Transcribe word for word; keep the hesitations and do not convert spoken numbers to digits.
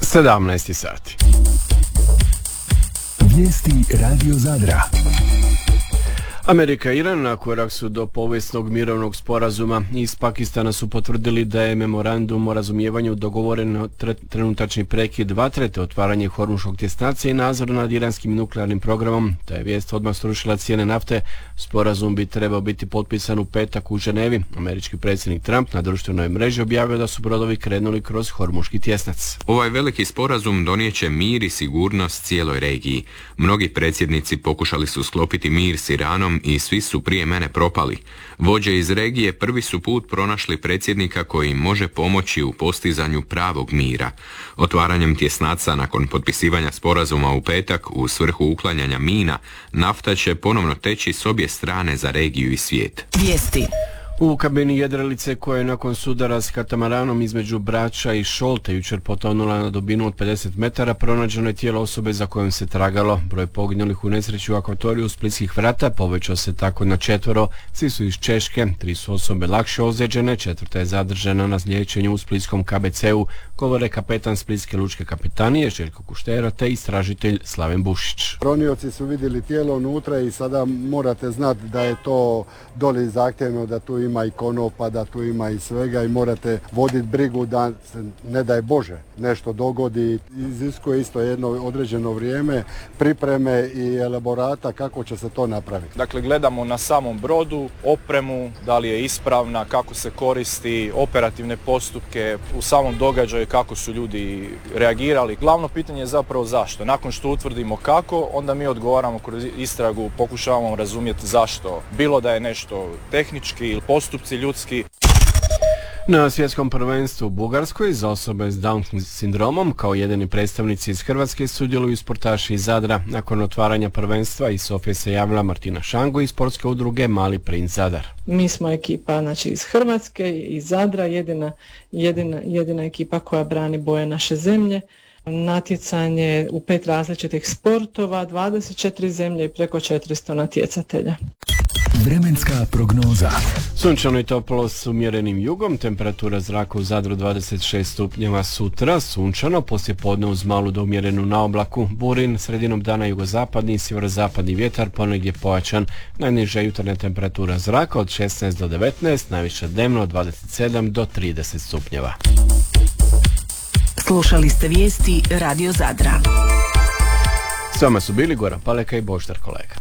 sedamnaest sati. Vijesti Radio Zadra. Amerika i Iran na korak su do povijesnog mirovnog sporazuma. Iz Pakistana su potvrdili da je memorandum o razumijevanju dogovoren trenutačni prekid vatre te otvaranje Hormuškog tjesnaca i nadzor nad iranskim nuklearnim programom. Ta je vijest odmah srušila cijene nafte. Sporazum bi trebao biti potpisan u petak u Ženevi. Američki predsjednik Trump na društvenoj mreži objavio da su brodovi krenuli kroz Hormuški tjesnac. Ovaj veliki sporazum donijeće mir i sigurnost cijeloj regiji. Mnogi predsjednici pokušali su sklopiti mir s Iranom i svi su prije mene propali. Vođe iz regije prvi su put pronašli predsjednika koji im može pomoći u postizanju pravog mira. Otvaranjem tjesnaca nakon potpisivanja sporazuma u petak u svrhu uklanjanja mina, nafta će ponovno teći s obje strane za regiju i svijet. Vijesti. U kabini jedrilice koja je nakon sudara s katamaranom između Brača i Šolte jučer potonula na dubinu od pedeset metara, pronađeno je tijelo osobe za kojom se tragalo. Broj poginulih u nesreći u akvatoriju Splitskih vrata povećao se tako na četvoro. Svi su iz Češke, tri su osobe lakše ozlijeđene, četvrta je zadržana na liječenju u splitskom K B C-u, govore kapetan Splitske lučke kapetanije Željko Kuštera te istražitelj Slaven Bušić. Ronioci su vidjeli tijelo unutra i sada morate znati da je to doli zahtjevno, da tu ima i konopa, da tu ima i svega i morate voditi brigu da se, ne daj Bože, nešto dogodi. Iziskuje isto jedno određeno vrijeme, pripreme i elaborata kako će se to napraviti. Dakle, gledamo na samom brodu, opremu, da li je ispravna, kako se koristi, operativne postupke, u samom događaju kako su ljudi reagirali. Glavno pitanje je zapravo zašto. Nakon što utvrdimo kako, onda mi odgovaramo kroz istragu, pokušavamo razumjeti zašto. Bilo da je nešto tehnički ili postupci ljudski. Na svjetskom prvenstvu u Bugarskoj za osobe s Down sindromom kao jedini predstavnici iz Hrvatske sudjeluju sportaši iz Zadra. Nakon otvaranja prvenstva iz Sofije se javila Martina Šango iz sportske udruge Mali princ Zadar. Mi smo ekipa znači, iz Hrvatske, iz Zadra, jedina, jedina, jedina ekipa koja brani boje naše zemlje. Natjecanje u pet različitih sportova, dvadeset četiri zemlje i preko četiristo natjecatelja. Vremenska prognoza. Sunčano i toplo s umjerenim jugom, temperatura zraka u Zadru dvadeset šest stupnjeva sutra, sunčano, poslije podne uz malu do umjerenu na oblaku, burin, sredinom dana jugozapadni i sjeverozapadni vjetar, ponegdje pojačan, najniža jutarnja temperatura zraka od šesnaest do devetnaest, najviša dnevno od dvadeset sedam do trideset stupnjeva. Slušali ste vijesti Radio Zadra. S vama su bili Goran Paleka i Božidar Kolega.